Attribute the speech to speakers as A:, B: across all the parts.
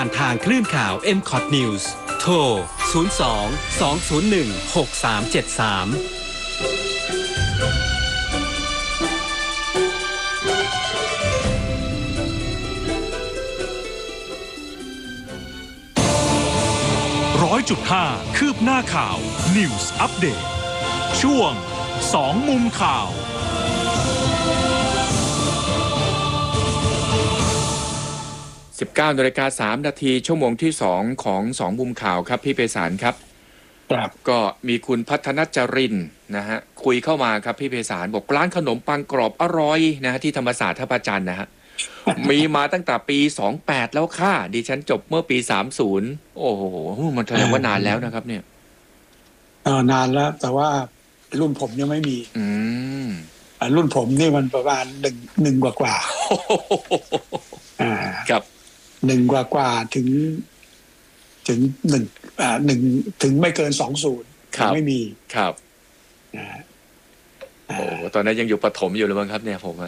A: านทางคลื่นข่าว MCOT News โทร 02-201-6373
B: 100.5 คืบหน้าข่าว News Update ช่วง2มุมข่าว
C: 19:03 น.ชั่วโมงที่2ของ2มุมข่าวครับพี่ไพศาลครับ
D: ครับ
C: ก็มีคุณพัฒนจรินนะฮะคุยเข้ามาครับพี่ไพศาลบอกร้านขนมปังกรอบอร่อยนะฮะที่ธรรมศาสตร์ท่าพระจันทร์นะฮะ มีมาตั้งแต่ปี28แล้วค่ะดิฉันจบเมื่อปี30โอ้โหมันแสดงว่านานแล้วนะครับเนี่ย
D: นานแล้วแต่ว่ารุ่นผมยังไม่มีรุ่นผมนี่มันประมาณหนึ่งกว่า
C: ครับ
D: 1กว่าถึง1ถึงไม่เกิน20ไม่มี
C: ครับโอ้ตอนนั้นยังอยู่ประถมอยู่เลยมั้งครับเนี่ยผม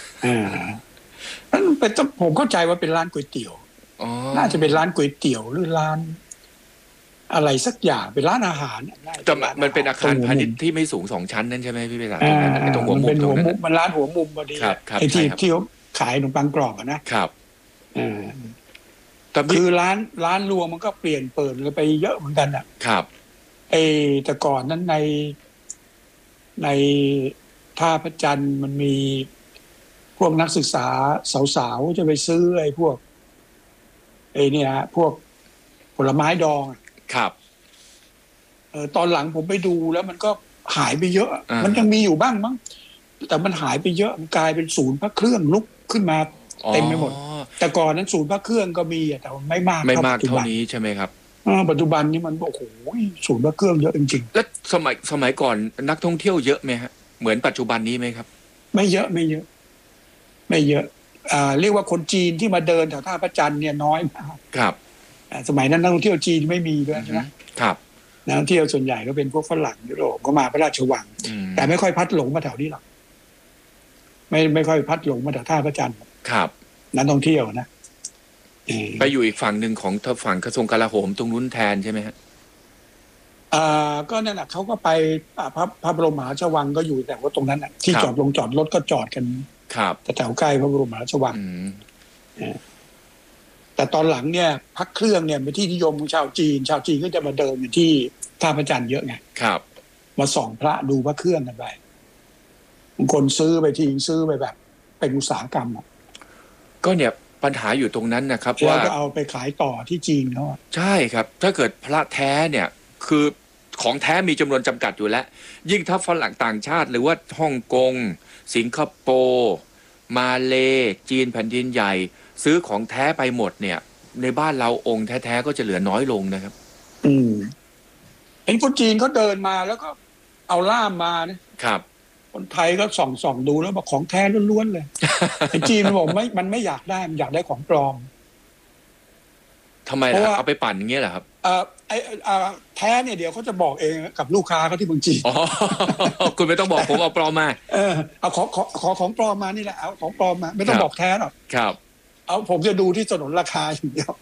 D: เป็นผมเข้าใจว่าเป็นร้านก๋วยเตี๋ยวน่าจะเป็นร้านก๋วยเตี๋ยวหรือร้านอะไรสักอย่างเป็นร้านอาหาร
C: แต่มันเป็นอาคารพาณิชย์ที่ไม่สูง2ชั้นนั่นใช่ไหมพี่ไพศาลตรงหัวมุมตรงนั้น
D: มันร้านหัวมุมพอดีไอ้ที่เขาขายขนมปังกรอบ
C: นะครับ
D: คือร้านรวงมันก็เปลี่ยนเปิดไปเยอะเหมือนกัน
C: ครับ
D: แต่ก่อนนั้นในท่าพระจันทร์มันมีพวกนักศึกษาสาวๆจะไปซื้อไอ้พวกเนี่ยพวกผลไม้ดอง
C: ครับ
D: ตอนหลังผมไปดูแล้วมันก็หายไปเยอะมันยังมีอยู่บ้างมั้งแต่มันหายไปเยอะมันกลายเป็นศูนย์พระเครื่องลุกขึ้นมาเต็มไปหมดแต่ก่อนนั้นศูนย์พระเครื่องก็มีแต่ไม่มาก
C: เท่านี้ใช่ไหมครับ
D: ปัจจุบันนี้มันโอ้โหศูนย์พระเครื่องเยอะจริง
C: ๆแล้วสมัยก่อนนักท่องเที่ยวเยอะไหมฮะเหมือนปัจจุบันนี้ไหมครับ
D: ไม่เยอะเรียกว่าคนจีนที่มาเดินแถวท่าพระจันทร์เนี่ยน้อยมาก
C: ครับ
D: สมัยนั้นนักท่องเที่ยวจีนไม่มีด้วยใช่ไหม
C: ครับ
D: นักท่องเที่ยวส่วนใหญ่ก็เป็นพวกฝรั่งยุโรปก็มาพระราชวังแต่ไม่ค่อยพัดหลงมาแถวนี้หรอกไม่ค่อยพัดหลงมาแถวท่าพระจันทร์
C: ครับ
D: นักท่องเที่ยวนะ
C: ไปอยู่อีกฝั่งหนึ่งของฝั่งกระทรวงกลาโหมตรงนู้นแทนใช่ไหมฮะ
D: ก็นั่นแหละเขาก็ไปพระบรมมหาราชวังก็อยู่แต่ว่าตรงนั้นที่จอดรถก็จอดกัน
C: ครับ
D: แถวใกล้พระบรมมหาราชวังแต่ตอนหลังเนี่ยพระเครื่องเนี่ยเป็นที่นิยมของชาวจีนก็จะมาเดินอยู่ที่ท่าพระจันทร์เยอะไง
C: ครับ
D: มาส่องพระดูพระเครื่องกันไปบางคนซื้อไปแบบเป็นอุตสาหกรรม
C: ก็เนี่ยปัญหาอยู่ตรงนั้นนะครับว่า
D: ก็เอาไปขายต่อที่จีนเขา
C: ใช่ครับถ้าเกิดพระแท้เนี่ยคือของแท้มีจำนวนจำกัดอยู่แล้วยิ่งถ้าฝรั่งต่างชาติหรือว่าฮ่องกงสิงคโปร์มาเลจีนแผ่นดินใหญ่ซื้อของแท้ไปหมดเนี่ยในบ้านเราองค์แท้ๆก็จะเหลือน้อยลงนะครับ
D: เห็นคนจีนเขาเดินมาแล้วก็เอาล่ามมา
C: นะครับ
D: คนไทยก็ส่องดูแล้วบอกของแท้ล้วนๆเลยไอ้จีนมันบอกมันไม่อยากได้มันอยากได้ของปลอม
C: ทำไมล่ะเอาไปปั่นอย่างเงี้ยเหรอครับ
D: แท้เนี่ยเดี๋ยวเขาจะบอกเองกับลูกค้าเขาที่เมืองจีน
C: คุณไม่ต้องบอกผมเอาปลอมมา
D: เอาขอของปลอมมานี่แหละเอาของปลอมมาไม่ต้องบอกแท้หรอก
C: ครับ
D: เอาผมจะดูที่สนนราคาอย่างเดียว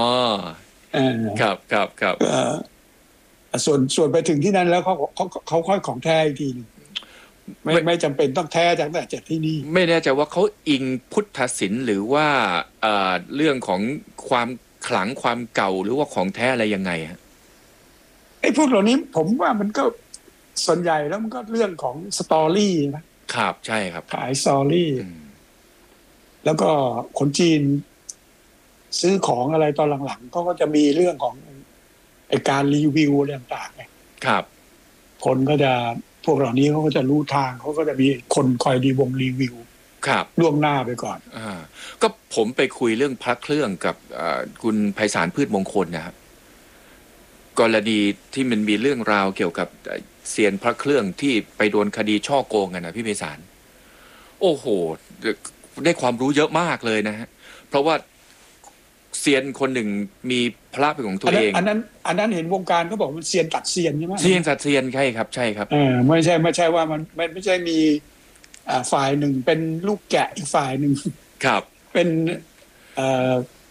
C: ครับ
D: ส่วนไปถึงที่นั้นแล้วเขาค่อยของแท้อีกทีนึงไม่จำเป็นต้องแท้จากแต่ที่นี่
C: ไม่แน่ใจว่าเขาอิงพุทธศิลป์หรือว่าเรื่องของความขลังความเก่าหรือว่าของแท้อะไรยังไงฮะ
D: ไอ้พวกเหล่านี้ผมว่ามันก็ส่วนใหญ่แล้วมันก็เรื่องของสตอรี่
C: นะครับใช่ครับ
D: ขายสตอรี่แล้วก็คนจีนซื้อของอะไรตอนหลังๆเขาก็จะมีเรื่องของไอ้การรีวิวอะไรต่างๆไง
C: ครับ
D: คนก็จะพวกเหล่านี้เขาก็จะรู้ทางเขาก็จะมีคนคอยรีวิว
C: ครับ
D: ล่วงหน้าไปก่อน
C: ก็ผมไปคุยเรื่องพระเครื่องกับคุณไพศาลพืชมงคลนะครับกรณีที่มันมีเรื่องราวเกี่ยวกับเซียนพระเครื่องที่ไปโดนคดีช่อโกงกันนะพี่ไพศาลโอ้โหได้ความรู้เยอะมากเลยนะฮะเพราะว่าเซียนคนหนึ่งมีพระเป็นของตัวเอง
D: อันนั้นเห็นวงการเขาบอกมันเซียนตัดเซียนใช่ไหม
C: เซียนตัดเซียนใช่ครับ
D: ไม่ใช่ว่ามันไม่ใช่มีฝ่ายหนึ่งเป็นลูกแกะอีกฝ่ายหนึ่ง
C: ครับ
D: เป็น